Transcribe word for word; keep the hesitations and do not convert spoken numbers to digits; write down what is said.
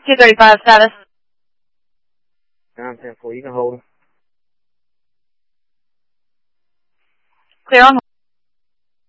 two thirty-five status. nine ten four, you can hold him. Clear on